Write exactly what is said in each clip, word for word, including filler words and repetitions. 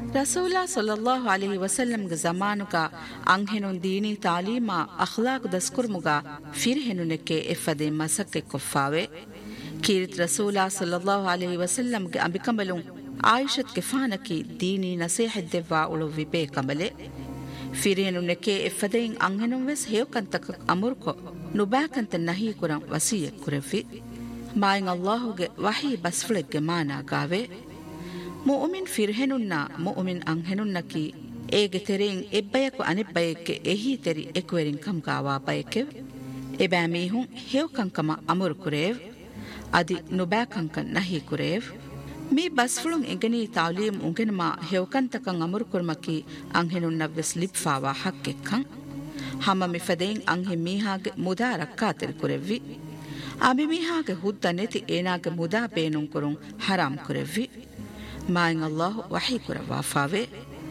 ರಸೂಲಾ ಸಲ್ಲಲ್ಲಾಹು ಅಲೈಹಿ ವಸಲ್ಲಂಗೆ ಜಮಾನುಗ ಅಂಹೆನುನ್ ದೀನಿ ತಾಲೀಮಾ ಅಖ್ಲಾಕ್ ದಸ್ಕುರ್ಮುಗ ಫಿರ್ಹೆನುನೆಕ್ಕೆ ಎಫ್ಫದೆ ಮಸಕ್ಕೆ ಕೊಫ್ಫಾವೆ ಕೀರಿತ್ ರಸೂಲಾ ಸಲ್ಲಲ್ಲಾಹು ಅಲೈಹಿ ವಸಲ್ಲಂಗೆ ಅಂಬಿಕಂಬಲುಂ ಆಯಿಷತ್ ಕೆಫಾನಕಿ ದೀನಿ ನಸೀಹದ್ದೆವ್ವಾ ಉಳು ವಿಪೇ ಕಮಲೆ ಫಿರ್ಹೆನುನೆಕ್ಕೆ ಎಫ್ಫದೆಯಿಂ ಅಂಹೆನುನ್ ವೆಸ್ ಹೇವಕಂತಕ ಅಮುರ್ಕೊ ನುಬಾಕಂತ ನಹಿ ಕುರಂ ವಸಿಯ ಕುರೆಫಿ ಮಾಯಿಂ ಅಲ್ಲಾಹುಗೆ ವಹಿ ಬಸ್ಫುಳೆಗ್ಗೆ ಮಾನಾಗಾವೆ ಮುಅ್ಮಿನ್ ಫಿರ್ಹೆನುನ್ನ ಮುಅ್ಮಿನ್ ಅಂಹೆನುನ್ನಕಿ ಏಗೆ ತೆರೆಯಿಂ ಎಬ್ಬಯಕು ಅನಿಬ್ಬಯಕ್ಕೆ ಎಹಿ ತೆರಿ ಎಕುವೆರಿಂ ಕಂಗಾವಾ ಬಯಕೆ ಎಬෑ මීහුන් හේවකංකම අමුරු කුරේව් අදි නුබෑකංකන් නහි කුරේව් මේ බස්ෆුළුන් එගනී තාලීම් උගෙනමා හේවකන්තකන් අමුරු කුරමකි අංහෙනුන්නවස් ලිප්ෆාවා හක්කෙක්කන් හම මිෆදෙයින් අංහෙ මීහාගේ මුදා රක්කාතෙල් කුරෙව්වි ආමි මීහාගේ හුද්ද නැති ඒනාගේ මුදා බේනුන් කුරුන් හරාම් කුරෙව්වි මායින් අල්ලාහ් වහී කුරවා ෆාවේ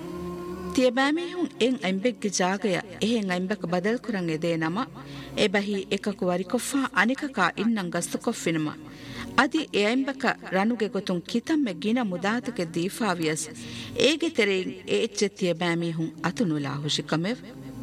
තියබෑමීහුන් එන් අම්බෙක්ගේ ජාගය එහෙන් අම්බක බදල් කුරන් එදේ නම එබහි එකක වරිකොෆා අනිකකා ඉන්නන් ගස්තු කොෆිනම අදි ඒ අම්බක රණුගේ ගොතුන් කිතම්මෙ ගින මුදාතක දීෆාවියස් ඒගේ තෙරෙන් ඒච්ච තියබෑමීහුන් අතුනුලා හුෂිකමෙව්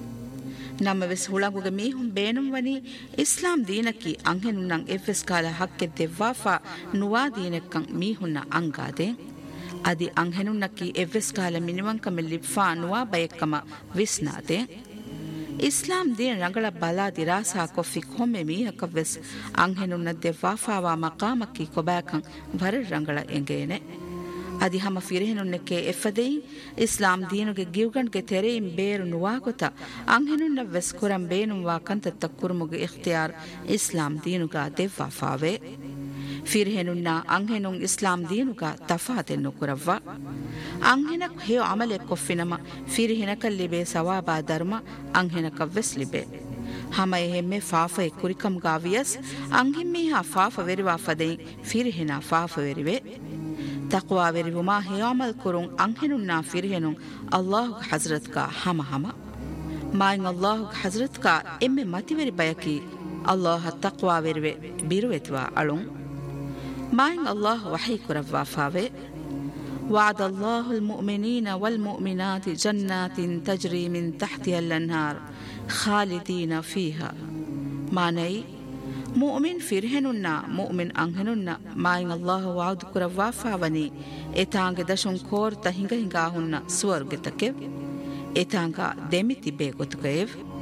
නම වෙස් හුලඟුගේ මීහුන් බේනුම් වනි ඉස්ලාම් දීනකි අංහෙනුන්නන් එෆ්එස් කාල හක්කෙ දෙවාෆා නුවා දීනකන් මීහුන්න අංගාදෙන් අදි අංහෙනුන්නකි එෆ්එස් කාල මිනිවංකම ලිප්ෆා නුවා බයකම විස්නාදෙන් ඉස්ලාම් දීන රංගල බලා දිරාසා කොෆි කොම්මෙ මීහකවස් අංහෙනුන්න දෙවාෆාවා මකාමකි කොබෑකන් වර රංගල එංගේනේ අදි හම ෆිරහෙනුන්නකේ එෆදෙයින් ඉස්ලාම් දීනුගේ ගිව්ගන්ගේ තෙරෙයින් බේරු නුවාගොත අංහෙනුන්න වෙස් කුරම් බේනුම් වාකන්තත කුරුමුගේ ඉඛතියාර් ඉස්ලාම් දීනුගා දෙවාෆාවේ ෆිරහෙනුන්න අංහෙනුන් ඉස්ලාම් දීනුගා තෆාතෙන් නුකුරවා අංහෙනක් හේ අමලෙක් කොෆිනම ෆිරහෙනක ලිබේ සවාබා ධර්ම අංහෙනක වෙස් ලිබේ හම එහෙම්මේ ෆාෆේ කුරිකම් ගාවියස් අංහිම්මීහා ෆාෆ වෙරිවා ෆදෙයින් ෆිරහෙනා ෆාෆ වෙරිවේ තක්වා වෙරිවුමා හේවමල් කුරුන් අංහෙනුන්නා ෆිරහෙනුන් අල්ලාහුගේ හස්රත්කා හම හම මායින් අල්ලාහුගේ හස්රත්කා එම්මෙ මතිවෙරි බයකි අල්ලාහ තක්වා වෙරිවේ බිරුවෙත්වා අලුන් මායින් අල්ලාහ වහී කුරවා ෆාවේ وعد الله المؤمنين والمؤمنات جنات تجري من تحتها الأنهار خالدين فيها معنى මුමින් ෆිරහෙනුන්නා මුමින් අංහෙනුන්නා මායින් අල්ලාහ් වඅද් කුරවා ෆාවනි එතාංගේ දශුන් කෝරත හිඟ හිඟා හුන්න ස්වර්ගතකෙ එතාංගා දෙමිති බේගොතුකෙව්